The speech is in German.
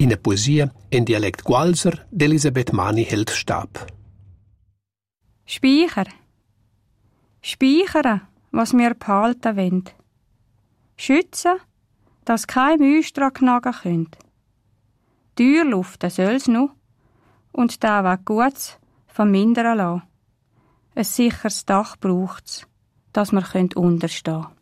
In der Poesie in Dialekt Gualser d'Elisabeth Mani hält Stab. Speicher. Speichern, was wir behalten wollen. Schützen, dass kein Mäuse dran knagen können. Türluften soll's noch und da was Gutes vermindern lassen. Ein sicheres Dach braucht's, dass wir unterstehen können.